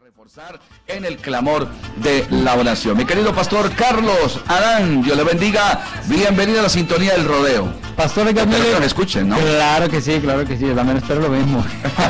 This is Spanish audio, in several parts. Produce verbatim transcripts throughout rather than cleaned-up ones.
reforzar en el clamor de la oración. Mi querido pastor Carlos Adán, Dios le bendiga. Bienvenido a la sintonía del rodeo. Pastor Gamile, que nos escuchen, ¿no? Claro que sí, claro que sí. Yo también espero lo mismo.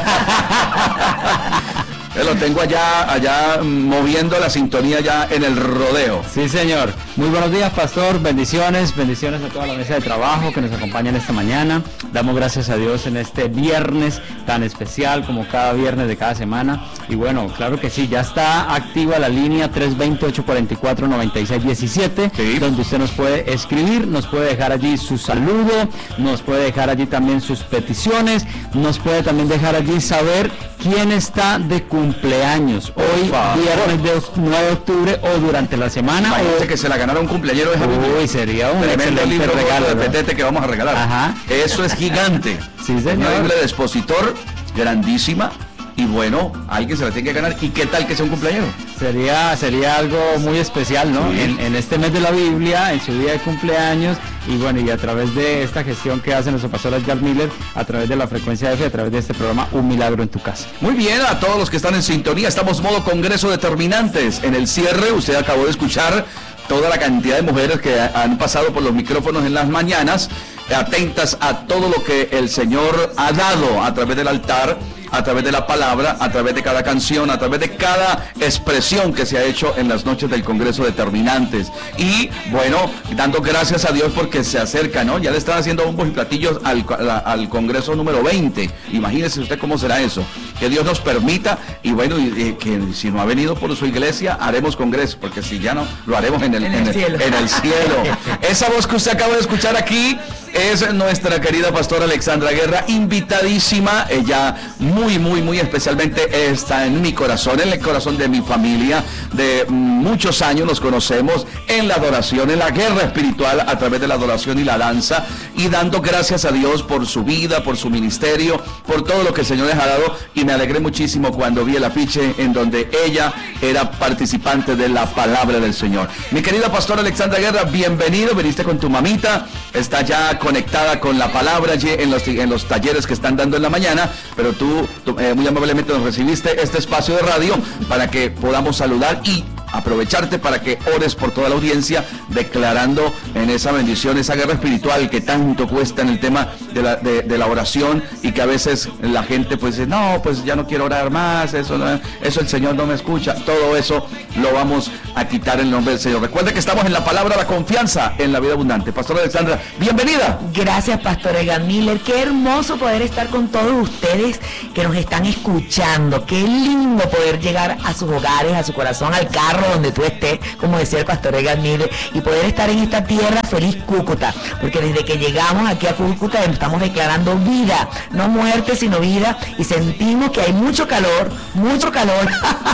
Yo lo tengo allá, allá moviendo la sintonía ya en el rodeo. Sí, señor. Muy buenos días, pastor. Bendiciones, bendiciones a toda la mesa de trabajo que nos acompañan esta mañana. Damos gracias a Dios en este viernes tan especial como cada viernes de cada semana. Y bueno, claro que sí, ya está activa la línea tres dos cero, ocho cuatro cuatro, nueve seis uno siete, sí, donde usted nos puede escribir, nos puede dejar allí su saludo, nos puede dejar allí también sus peticiones, nos puede también dejar allí saber quién está de cumpleaños hoy, viernes de nueve de octubre, o durante la semana. Imagínate o... que se la ganara un cumpleañero de Javier. Uy, sería un tremendo libro regalo de Petete que vamos a regalar. Ajá. Eso es gigante. Sí, señor. Una Biblia de expositor grandísima. Y bueno, alguien se la tiene que ganar. ¿Y qué tal que sea un cumpleañero? Sería sería algo muy especial, ¿no? Sí. En, en este mes de la Biblia, en su día de cumpleaños, y bueno, y a través de esta gestión que hace nuestro pastor Edgar Miller, a través de la frecuencia F, a través de este programa Un Milagro en tu Casa. Muy bien, a todos los que están en sintonía, estamos modo Congreso de Terminantes. En el cierre, usted acabó de escuchar toda la cantidad de mujeres que han pasado por los micrófonos en las mañanas, atentas a todo lo que el Señor ha dado a través del altar, a través de la palabra, a través de cada canción, a través de cada expresión que se ha hecho en las noches del Congreso de Terminantes. Y bueno, dando gracias a Dios porque se acerca, ¿no? Ya le están haciendo bombos y platillos al, al Congreso número veinte. Imagínese usted cómo será eso. Que Dios nos permita, y bueno, y, y que si no ha venido por su iglesia, haremos Congreso, porque si ya no, lo haremos en el, en el, en el, cielo. En el cielo. Esa voz que usted acaba de escuchar aquí es nuestra querida pastora Alexandra Guerra, invitadísima. Ella muy, muy, muy especialmente está en mi corazón, en el corazón de mi familia. De muchos años nos conocemos en la adoración, en la guerra espiritual, a través de la adoración y la danza, y dando gracias a Dios por su vida, por su ministerio, por todo lo que el Señor les ha dado. Y me alegré muchísimo cuando vi el afiche en donde ella era participante de la palabra del Señor. Mi querida pastora Alexandra Guerra, bienvenido. Veniste con tu mamita, está ya conectada con la palabra en los, en los talleres que están dando en la mañana, pero tú, tú eh, muy amablemente nos recibiste este espacio de radio para que podamos saludar y aprovecharte para que ores por toda la audiencia, declarando en esa bendición, esa guerra espiritual que tanto cuesta en el tema de la, de, de la oración, y que a veces la gente pues dice, no, pues ya no quiero orar más, eso, no, eso el Señor no me escucha. Todo eso lo vamos a quitar en el nombre del Señor. Recuerda que estamos en la palabra, la confianza en la vida abundante. Pastora Alexandra, bienvenida. Gracias, Pastor Edgar Miller. Qué hermoso poder estar con todos ustedes que nos están escuchando. Qué lindo poder llegar a sus hogares, a su corazón, al carro, donde tú estés, como decía el pastor Edgar Miller, y poder estar en esta tierra feliz, Cúcuta, porque desde que llegamos aquí a Cúcuta estamos declarando vida, no muerte sino vida, y sentimos que hay mucho calor, mucho calor.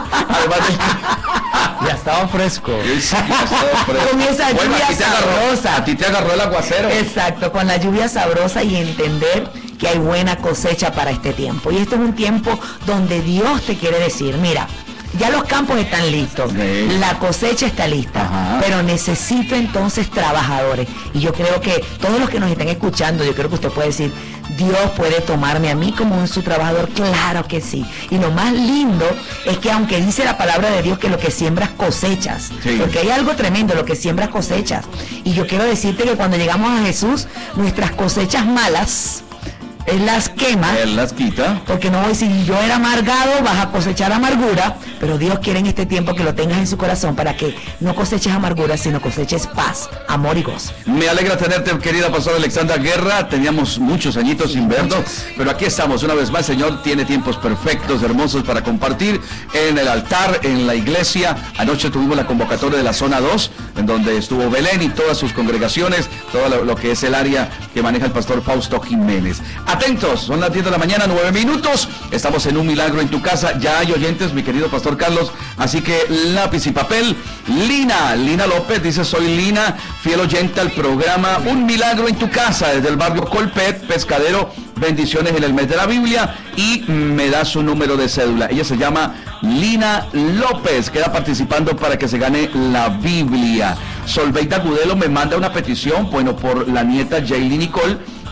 Ya estaba fresco. Sí, ya estaba fresco. Con esa bueno, lluvia sabrosa. A ti te agarró el aguacero. Exacto, con la lluvia sabrosa, y entender que hay buena cosecha para este tiempo. Y este es un tiempo donde Dios te quiere decir, mira, ya los campos están listos, sí, la cosecha está lista, ajá, pero necesito entonces trabajadores. Y yo creo que todos los que nos están escuchando, yo creo que usted puede decir, Dios puede tomarme a mí como un su trabajador. Claro que sí. Y lo más lindo es que aunque dice la palabra de Dios que lo que siembras cosechas, sí, porque hay algo tremendo, lo que siembras cosechas. Y yo quiero decirte que cuando llegamos a Jesús, nuestras cosechas malas, Él las quema. Él las quita. Porque no voy a decir, yo era amargado, vas a cosechar amargura, pero Dios quiere en este tiempo que lo tengas en su corazón para que no coseches amargura, sino coseches paz, amor y gozo. Me alegra tenerte, querida pastora Alexandra Guerra. Teníamos muchos añitos sin vernos, pero aquí estamos una vez más. Señor tiene tiempos perfectos, hermosos para compartir en el altar, en la iglesia. Anoche tuvimos la convocatoria de la zona dos, en donde estuvo Belén y todas sus congregaciones, todo lo, lo que es el área que maneja el pastor Fausto Jiménez. Atentos, son las diez de la mañana, nueve minutos. Estamos en Un Milagro en tu Casa. Ya hay oyentes, mi querido pastor Carlos. Así que lápiz y papel. Lina, Lina López dice, soy Lina, fiel oyente al programa Un Milagro en tu Casa, desde el barrio Colpet, Pescadero. Bendiciones en el mes de la Biblia, y me da su número de cédula. Ella se llama Lina López, queda participando para que se gane la Biblia. Solveita Gudelo me manda una petición, bueno, por la nieta Jaylee Nicole,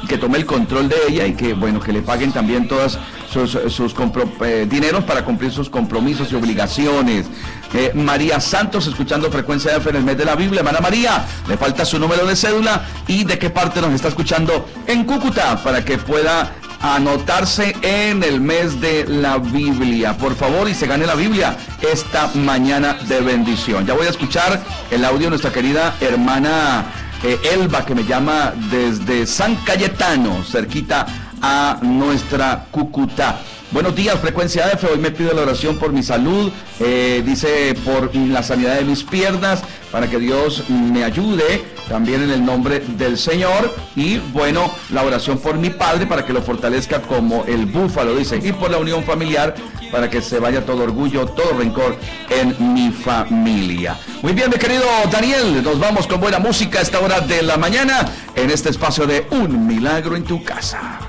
que tome el control de ella y que, bueno, que le paguen también todas sus, sus compro, eh, dineros para cumplir sus compromisos y obligaciones. Eh, María Santos, escuchando Frecuencia F en el mes de la Biblia. Hermana María, le falta su número de cédula y de qué parte nos está escuchando en Cúcuta para que pueda anotarse en el mes de la Biblia, por favor, y se gane la Biblia esta mañana de bendición. Ya voy a escuchar el audio de nuestra querida hermana eh, Elba, que me llama desde San Cayetano, cerquita a nuestra Cúcuta. Buenos días, Frecuencia F. Hoy me pido la oración por mi salud, eh, dice por la sanidad de mis piernas, para que Dios me ayude, también en el nombre del Señor. Y bueno, la oración por mi padre, para que lo fortalezca como el búfalo, dice, y por la unión familiar, para que se vaya todo orgullo, todo rencor en mi familia. Muy bien, mi querido Daniel, nos vamos con buena música a esta hora de la mañana, en este espacio de Un Milagro en tu Casa.